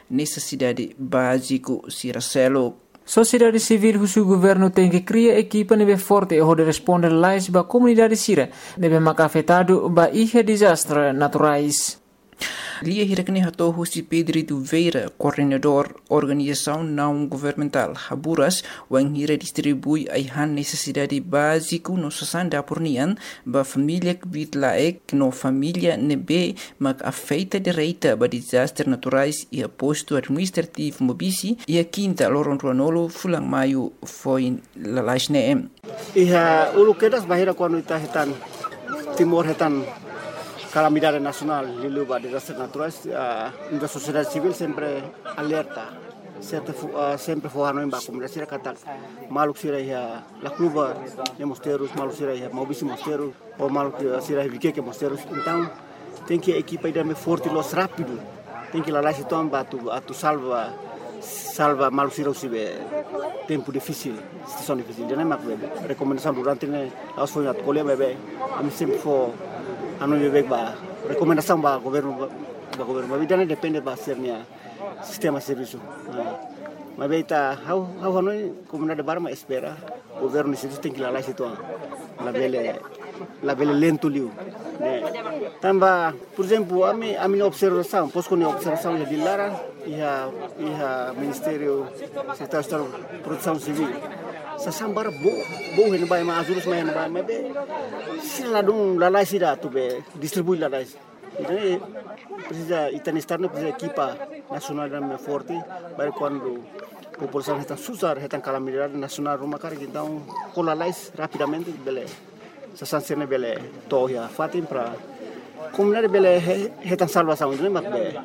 necessidade básica Siracelo. Sociedade civil que o governo tem que criar equipa nebe forte e de responder lais ba comunidade sira nebe mak afetado ba ihe desastre naturais. Lia hirakne hato husi Pedro Duveira, coordenador organização não governamental Haburas, wang hira distribui aihan necessidade básica no sasanda pornian ba família que bit laek no família nebe mak afeita direita ba desastres naturais e aposto administrativo mobisi e a quinta loron ruanolo fulang maio foi lalasne. Iha ulu kedas bahira quando ita hetan timor hetan calamidade nacional, lilu ba desastres naturais, a sociedade civil sempre alerta, sempre forrando em baco, mas será kata maluk sira ia la cluba de mosteiros, maluk sira ia mobisi mosteiros, ou maluk sira ia vique mosteiros, então tem que a equipa ir forte los rápido, tem que lá lá se toma atu salva maluk sira usibe tempo difícil, situação difícil, já nem mak bebe, recomendação durante ne aos foi at colher bebe, a mim sempre for anu bebek ba recomendação ba governo mas não depende ba sernya sistema serviço mas beita how anu comunidade barma espera governo isso tem que lá situ la bele lento liu tamba por exemplo a minha observação posso com observação de Lara e ministério secretário de produção civil sasambar bo hen bai ma azurus main bai ma be sila dum lalai sida tu be distribui lalai ini precisa itan externo precisa equipa nacional dan forte bai quando população está susar está calamidade nacional rumah kar então com lalai rapidamente bele sasansene bele tohia fatim para comunidade bele está salvação ini mak be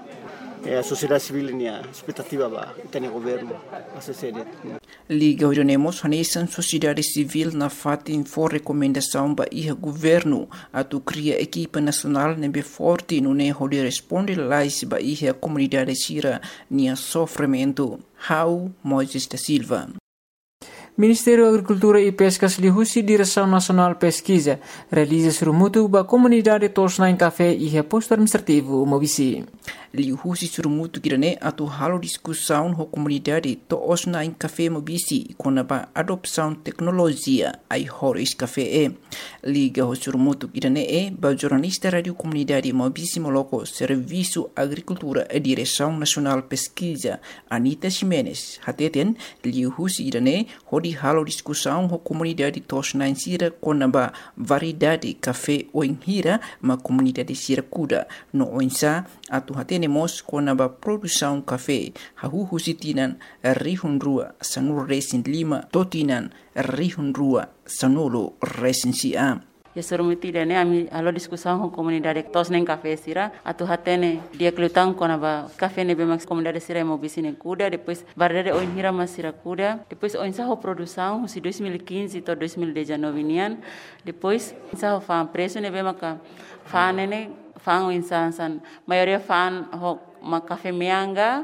a sociedade civil nia expectativa ba tem governo acessede Liga ordenemos hanesan sociedade civil na fatin for recomendação ba iha governo atu cria equipa nacional nebe forte no ne hode responde lais ba iha comunidade sira nia sofrimento. How Moises da Silva. Ministério da Agricultura e Pescas lihusi Direção Nacional Pesquisa realiza surumutu ba comunidade tosna em café e reposto administrativo mobisi. Lihusi surumutu kirane atu halo discussão ho comunidade tosna em café mobisi com a adopção tecnologia ai horis café liga ho surumutu kirane ba jornalista radio comunidade mobisi moloko serviço agricultura e Direção Nacional Pesquisa Anita Ximenes hateten lihusi kirane hodi halo discussão ho comunidade tosna em sira com a variedade café o hira ma comunidade sira kuda no oinsa atu hatenemos com a produção café hahu sitinan rihun rua sanur resin lima totinan rihun rua sanolo resin sia. Ya surumiti dane ami alo discussão com comunidade tos nem café sira atu hatene dia kelutang com a café ne bemax comunidade sira mo bisine kuda depois variedade oin hira mas sira kuda depois oin sa ho produção si 2015 to 2019 nian depois sa ho fa preço ne bemaka fa ne fan insan maioria fan ho mak café mianga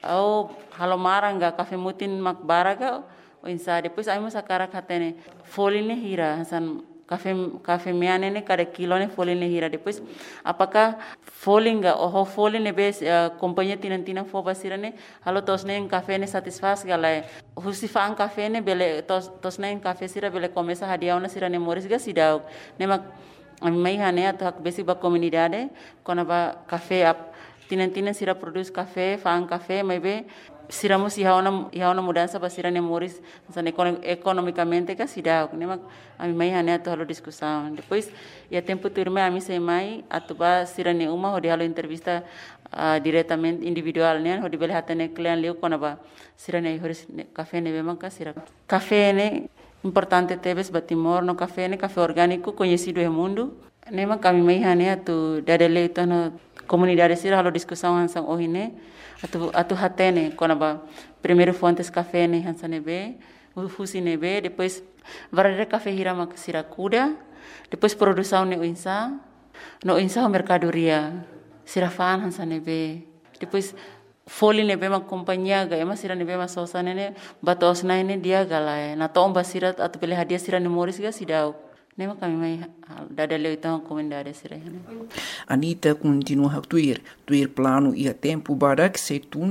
ou halomaranga café mutin mak baraga insa depois ai mas akara katene foline hira san café miane ne cada kilo ne foline hira depois apakah folinga ou foline bes companhia tinantina fo basirane halo tosne café ne satisfaz galai husi fan café ne bele tosne café sira bele começa hadiauna sira ne moris ga sidau ne mak mai hane atau hak basic ba comunidade kona ba café tinan sira produz café fan café mai be sira mo si haona mudança ba sira ne moris san economicamente ka sida ne mak ami mai hane atau halo discussão depois ia tempo turma ami sei mai atu ba sira ne uma hodi halo entrevista diretamente individual ne hodi bele hatane client leu kona ba sira ne horis café ne be manka sira café ne importante tebes batimor no café orgânico conhecido no mundo nema kami mai hane atu dadele itu no comunidade sira halo discussão hansang ohine atu hatene kona ba primeiro fontes café ne hansane be fusi ne be depois varare café hira mak sira kuda depois produção ne no insa mercadoria sira fan hansane be depois foli ne bema companhia ga ema sira ne bema sosa ne batos na ne dia galai na tomba sira atu pele hadia sira ne moris ga sidau ne ma kami mai dadale então comunidade sira Anita continua a tuir plano e a tempo barak seitun